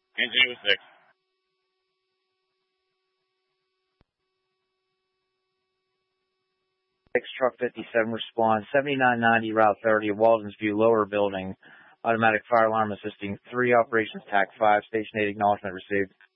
NG 6. Truck 57 responds. 7990 Route 30, Walden's View, lower building. Automatic fire alarm assisting 3 operations TAC 5. Station 8 acknowledgement received.